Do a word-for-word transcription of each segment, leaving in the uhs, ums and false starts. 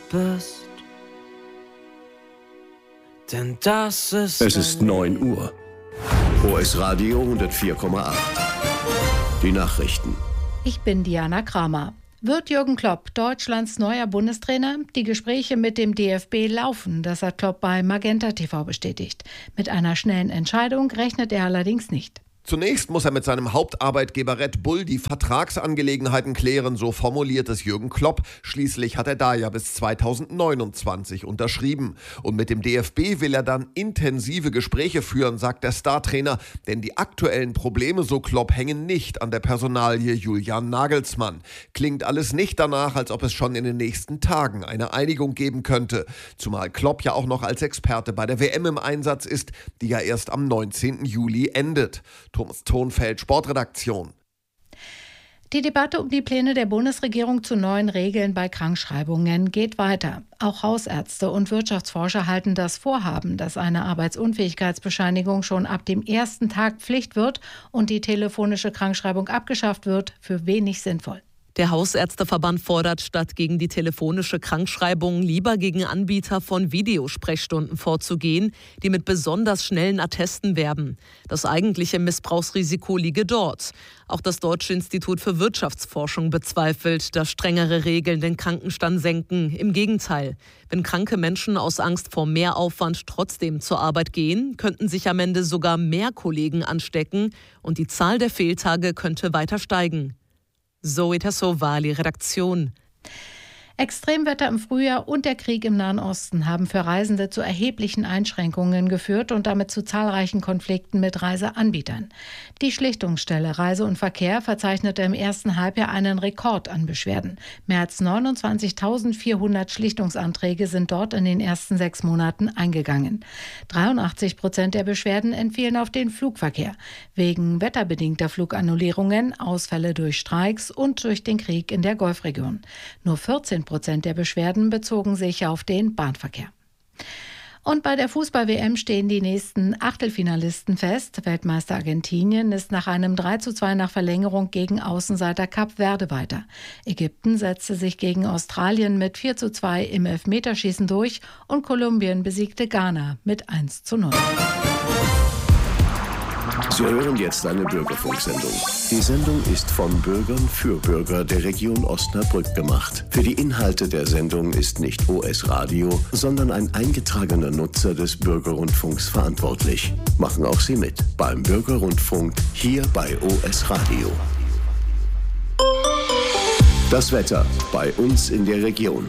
bist. Denn das ist... Es ist neun Uhr. O S Radio hundertvier Komma acht. Die Nachrichten. Ich bin Diana Kramer. Wird Jürgen Klopp Deutschlands neuer Bundestrainer? Die Gespräche mit dem D F B laufen, das hat Klopp bei Magenta T V bestätigt. Mit einer schnellen Entscheidung rechnet er allerdings nicht. Zunächst muss er mit seinem Hauptarbeitgeber Red Bull die Vertragsangelegenheiten klären, so formuliert es Jürgen Klopp. Schließlich hat er da ja bis zweitausendneunundzwanzig unterschrieben. Und mit dem D F B will er dann intensive Gespräche führen, sagt der Startrainer. Denn die aktuellen Probleme, so Klopp, hängen nicht an der Personalie Julian Nagelsmann. Klingt alles nicht danach, als ob es schon in den nächsten Tagen eine Einigung geben könnte. Zumal Klopp ja auch noch als Experte bei der W M im Einsatz ist, die ja erst am neunzehnten Juli endet. Thomas Thonfeld, Sportredaktion. Die Debatte um die Pläne der Bundesregierung zu neuen Regeln bei Krankschreibungen geht weiter. Auch Hausärzte und Wirtschaftsforscher halten das Vorhaben, dass eine Arbeitsunfähigkeitsbescheinigung schon ab dem ersten Tag Pflicht wird und die telefonische Krankschreibung abgeschafft wird, für wenig sinnvoll. Der Hausärzteverband fordert, statt gegen die telefonische Krankschreibung lieber gegen Anbieter von Videosprechstunden vorzugehen, die mit besonders schnellen Attesten werben. Das eigentliche Missbrauchsrisiko liege dort. Auch das Deutsche Institut für Wirtschaftsforschung bezweifelt, dass strengere Regeln den Krankenstand senken. Im Gegenteil, wenn kranke Menschen aus Angst vor Mehraufwand trotzdem zur Arbeit gehen, könnten sich am Ende sogar mehr Kollegen anstecken und die Zahl der Fehltage könnte weiter steigen. Zoe Tassovali, Redaktion. Extremwetter im Frühjahr und der Krieg im Nahen Osten haben für Reisende zu erheblichen Einschränkungen geführt und damit zu zahlreichen Konflikten mit Reiseanbietern. Die Schlichtungsstelle Reise und Verkehr verzeichnete im ersten Halbjahr einen Rekord an Beschwerden. Mehr als neunundzwanzigtausendvierhundert Schlichtungsanträge sind dort in den ersten sechs Monaten eingegangen. dreiundachtzig Prozent der Beschwerden entfielen auf den Flugverkehr. Wegen wetterbedingter Flugannullierungen, Ausfälle durch Streiks und durch den Krieg in der Golfregion. Nur vierzehn Prozent der Beschwerden bezogen sich auf den Bahnverkehr. Und bei der Fußball-W M stehen die nächsten Achtelfinalisten fest. Weltmeister Argentinien ist nach einem drei zu zwei nach Verlängerung gegen Außenseiter Kap Verde weiter. Ägypten setzte sich gegen Australien mit vier zu zwei im Elfmeterschießen durch und Kolumbien besiegte Ghana mit eins zu null. Sie hören jetzt eine Bürgerfunksendung. Die Sendung ist von Bürgern für Bürger der Region Osnabrück gemacht. Für die Inhalte der Sendung ist nicht O S Radio, sondern ein eingetragener Nutzer des Bürgerrundfunks verantwortlich. Machen auch Sie mit beim Bürgerrundfunk hier bei O S Radio. Das Wetter bei uns in der Region.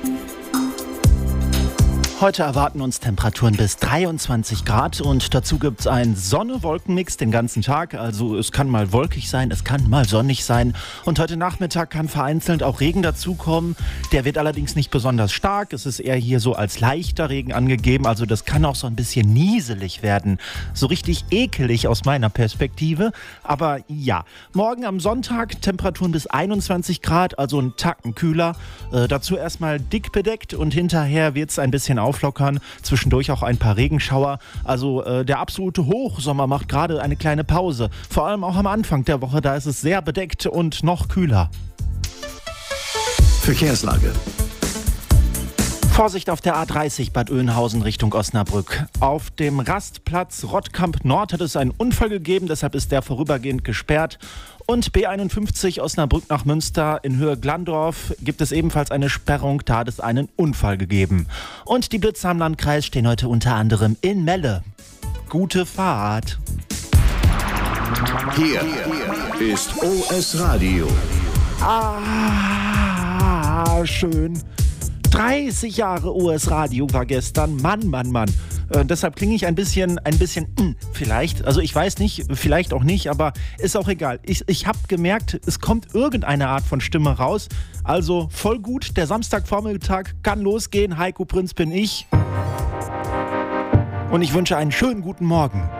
Heute erwarten uns Temperaturen bis dreiundzwanzig Grad und dazu gibt es einen Sonne-Wolken-Mix den ganzen Tag. Also es kann mal wolkig sein, es kann mal sonnig sein und heute Nachmittag kann vereinzelt auch Regen dazukommen. Der wird allerdings nicht besonders stark, es ist eher hier so als leichter Regen angegeben, also das kann auch so ein bisschen nieselig werden. So richtig ekelig aus meiner Perspektive, aber ja. Morgen am Sonntag Temperaturen bis einundzwanzig Grad, also ein Tacken kühler. Äh, dazu erstmal dick bedeckt und hinterher wird es ein bisschen auflockern, zwischendurch auch ein paar Regenschauer. Also äh, der absolute Hochsommer macht gerade eine kleine Pause. Vor allem auch am Anfang der Woche, da ist es sehr bedeckt und noch kühler. Verkehrslage. Vorsicht auf der A dreißig Bad Oeynhausen Richtung Osnabrück. Auf dem Rastplatz Rottkamp Nord hat es einen Unfall gegeben, deshalb ist der vorübergehend gesperrt. Und B einundfünfzig Osnabrück nach Münster in Höhe Glandorf gibt es ebenfalls eine Sperrung, da hat es einen Unfall gegeben. Und die Blitzer im Landkreis stehen heute unter anderem in Melle. Gute Fahrt. Hier ist O S Radio. Ah, schön. dreißig Jahre O S Radio war gestern. Mann, Mann, Mann. Äh, deshalb klinge ich ein bisschen, ein bisschen, mh, vielleicht. Also ich weiß nicht, vielleicht auch nicht, aber ist auch egal. Ich, ich habe gemerkt, es kommt irgendeine Art von Stimme raus. Also voll gut, der Samstagvormittag kann losgehen. Heiko Prinz bin ich. Und ich wünsche einen schönen guten Morgen.